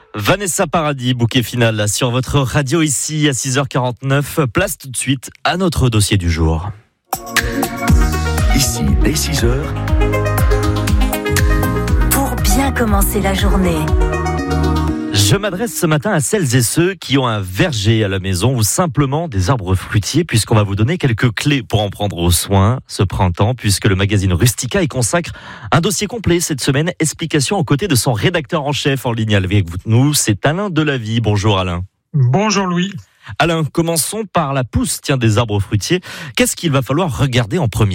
Vanessa Paradis, bouquet final là, sur votre radio ici à 6h49. Place tout de suite à notre dossier du jour. Ici, dès 6h. Pour bien commencer la journée. Je m'adresse ce matin à celles et ceux qui ont un verger à la maison ou simplement des arbres fruitiers, puisqu'on va vous donner quelques clés pour en prendre soin ce printemps, puisque le magazine Rustica y consacre un dossier complet cette semaine. Explication aux côtés de son rédacteur en chef en ligne avec nous, c'est Alain Delavie. Bonjour Alain. Bonjour Louis. Alain, commençons par la pousse des arbres fruitiers. Qu'est-ce qu'il va falloir regarder en premier ?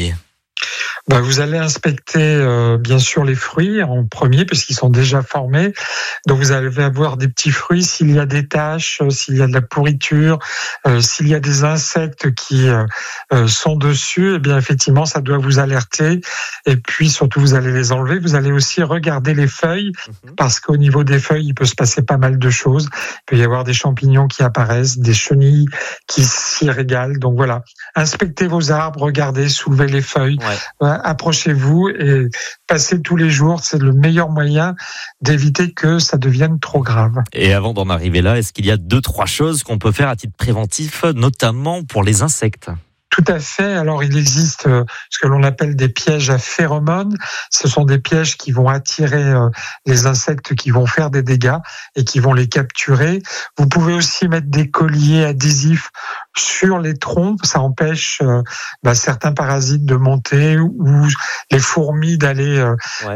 Vous allez inspecter bien sûr les fruits en premier puisqu'ils sont déjà formés. Donc vous allez avoir des petits fruits s'il y a des taches, s'il y a de la pourriture, s'il y a des insectes qui sont dessus, eh bien effectivement ça doit vous alerter. Et puis surtout vous allez les enlever. Vous allez aussi regarder les feuilles parce qu'au niveau des feuilles il peut se passer pas mal de choses. Il peut y avoir des champignons qui apparaissent, des chenilles qui s'y régalent. Donc voilà, inspectez vos arbres, regardez, soulevez les feuilles. Ouais. Approchez-vous et passez tous les jours. C'est le meilleur moyen d'éviter que ça devienne trop grave. Et avant d'en arriver là, est-ce qu'il y a 2-3 choses qu'on peut faire à titre préventif, notamment pour les insectes ? Tout à fait. Alors, il existe ce que l'on appelle des pièges à phéromones. Ce sont des pièges qui vont attirer les insectes qui vont faire des dégâts et qui vont les capturer. Vous pouvez aussi mettre des colliers adhésifs sur les troncs. Ça empêche certains parasites de monter ou les fourmis d'aller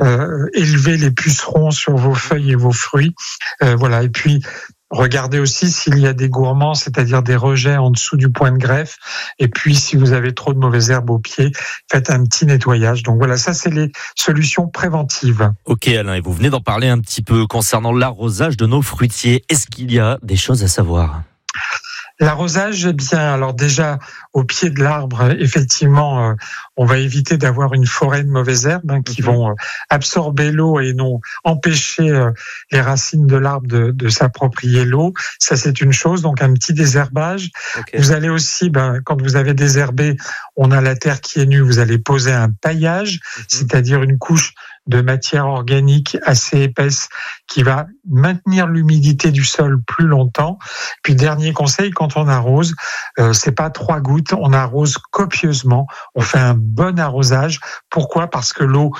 élever les pucerons sur vos feuilles et vos fruits. Voilà. Et puis, regardez aussi s'il y a des gourmands, c'est-à-dire des rejets en dessous du point de greffe. Et puis, si vous avez trop de mauvaises herbes au pied, faites un petit nettoyage. Donc voilà, ça, c'est les solutions préventives. Ok Alain, et vous venez d'en parler un petit peu concernant l'arrosage de nos fruitiers. Est-ce qu'il y a des choses à savoir ? L'arrosage, eh bien, alors déjà, au pied de l'arbre, effectivement, on va éviter d'avoir une forêt de mauvaises herbes qui vont absorber l'eau et non empêcher les racines de l'arbre de s'approprier l'eau. Ça, c'est une chose, donc un petit désherbage. Okay. Vous allez aussi, quand vous avez désherbé, on a la terre qui est nue, vous allez poser un paillage, c'est-à-dire une couche de matière organique assez épaisse qui va maintenir l'humidité du sol plus longtemps. Puis dernier conseil, quand on arrose, c'est pas 3 gouttes, on arrose copieusement, on fait un bon arrosage. Pourquoi ? Parce que l'eau